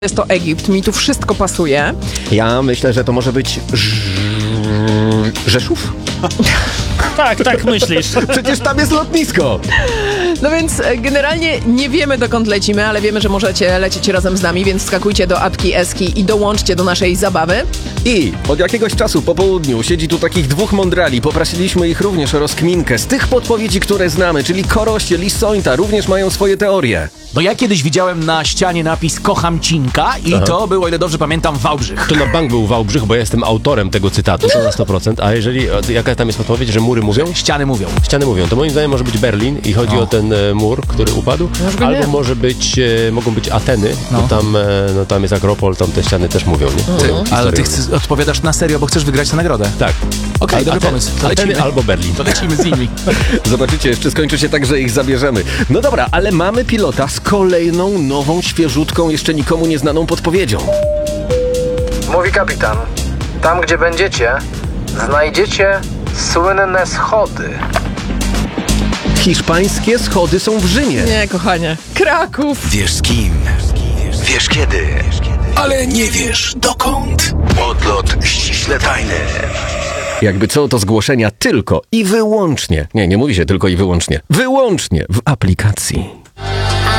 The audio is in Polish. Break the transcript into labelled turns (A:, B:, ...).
A: Jest to Egipt, mi tu wszystko pasuje.
B: Ja myślę, że to może być Rzeszów?
C: Tak myślisz.
B: Przecież tam jest lotnisko.
A: No więc generalnie nie wiemy, dokąd lecimy, ale wiemy, że możecie lecieć razem z nami, więc skakujcie do apki Eski i dołączcie do naszej zabawy.
B: I od jakiegoś czasu po południu siedzi tu takich dwóch mądrali. Poprosiliśmy ich również o rozkminkę z tych podpowiedzi, które znamy, czyli Korościel i Sońta również mają swoje teorie.
D: No ja kiedyś widziałem na ścianie napis "Kocham Cinka" i to było, o ile dobrze pamiętam, Wałbrzych.
E: To na bank był Wałbrzych, bo ja jestem autorem tego cytatu, to na 100%. A jeżeli, jaka tam jest podpowiedź, że mury mówią?
D: Ściany mówią.
E: Ściany mówią. To moim zdaniem może być Berlin i chodzi o ten mur, który upadł. Albo może być, mogą być Ateny, bo tam jest Akropol, tam te ściany też mówią, nie?
D: Ale ty odpowiadasz na serio, bo chcesz wygrać tę nagrodę.
E: Tak.
D: Okej, dobry pomysł. To
E: Ateny
D: lecimy.
E: albo Berlin.
D: To lecimy z nimi.
B: Zobaczycie, jeszcze skończy się tak, że ich zabierzemy. No dobra, ale mamy pilota z kolejną, nową, świeżutką, jeszcze nikomu nieznaną podpowiedzią.
F: Mówi kapitan. Tam, gdzie będziecie, znajdziecie słynne schody.
B: Hiszpańskie schody są w Rzymie.
A: Nie, kochanie. Kraków.
G: Wiesz z kim, wiesz kiedy, ale nie wiesz dokąd. Odlot ściśle tajny.
B: Jakby co, to zgłoszenia tylko i wyłącznie. Nie mówi się tylko i wyłącznie. Wyłącznie w aplikacji.